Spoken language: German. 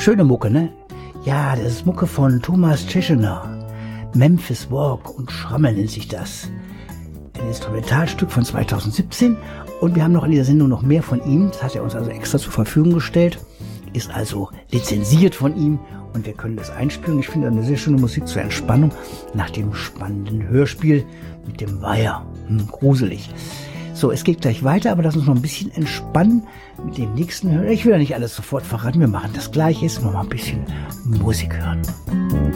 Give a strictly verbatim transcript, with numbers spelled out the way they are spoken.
Schöne Mucke, ne? Ja, das ist Mucke von Thomas Tscheschener. Memphis Walk und Schrammel nennt sich das. Ein Instrumentalstück von zweitausendsiebzehn. Und wir haben noch in dieser Sendung noch mehr von ihm. Das hat er uns also extra zur Verfügung gestellt. Ist also lizenziert von ihm. Und wir können das einspielen. Ich finde eine sehr schöne Musik zur Entspannung nach dem spannenden Hörspiel mit dem Weiher. Hm, gruselig. So, es geht gleich weiter, aber lass uns noch ein bisschen entspannen mit dem nächsten Hören. Ich will ja nicht alles sofort verraten. Wir machen das Gleiche. Jetzt noch mal ein bisschen Musik hören.